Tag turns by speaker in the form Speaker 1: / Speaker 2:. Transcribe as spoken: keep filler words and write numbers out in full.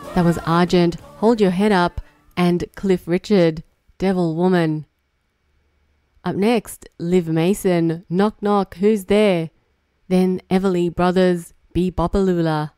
Speaker 1: That was Argent, Hold Your Head Up, and Cliff Richard, Devil Woman. Up next, Liv Mason, Knock Knock, Who's There? Then Everly Brothers, Be Bopalula.